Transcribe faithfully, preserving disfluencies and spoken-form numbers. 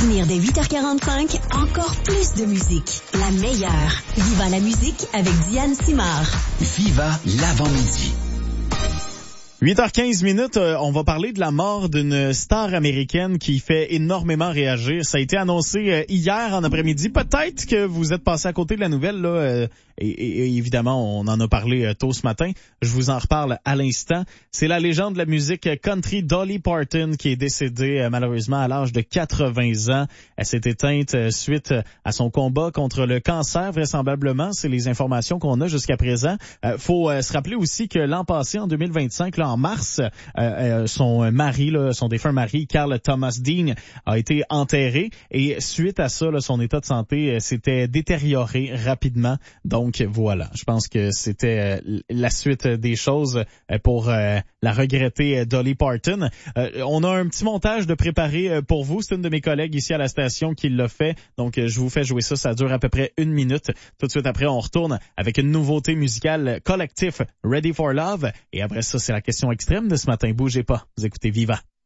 venir dès huit heures quarante-cinq, encore plus de musique. La meilleure. Viva la musique avec Diane Simard. Viva l'avant-midi. huit heures quinze minutes, euh, on va parler de la mort d'une star américaine qui fait énormément réagir. Ça a été annoncé euh, hier en après-midi. Peut-être que vous êtes passé à côté de la nouvelle, là, euh, et, et, et évidemment, on en a parlé euh, tôt ce matin. Je vous en reparle à l'instant. C'est la légende de la musique country Dolly Parton qui est décédée euh, malheureusement à l'âge de quatre-vingts ans. Elle s'est éteinte euh, suite à son combat contre le cancer, vraisemblablement. C'est les informations qu'on a jusqu'à présent. Euh, faut euh, se rappeler aussi que l'an passé, en deux mille vingt-cinq, là, en mars, euh, euh, son mari, là, son défunt mari, Carl Thomas Dean, a été enterré et suite à ça, là, son état de santé euh, s'était détérioré rapidement. Donc voilà, je pense que c'était euh, la suite des choses euh, pour euh, la regrettée Dolly Parton. Euh, on a un petit montage de préparé euh, pour vous. C'est une de mes collègues ici à la station qui l'a fait. Donc euh, je vous fais jouer ça. Ça dure à peu près une minute. Tout de suite après, on retourne avec une nouveauté musicale collectif, Ready for Love. Et après ça, c'est la question extrême de ce matin. Bougez pas. Vous écoutez Viva.